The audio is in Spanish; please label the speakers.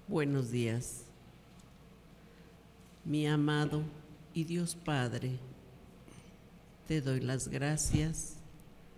Speaker 1: Buenos días, mi amado y Dios Padre. Te doy las gracias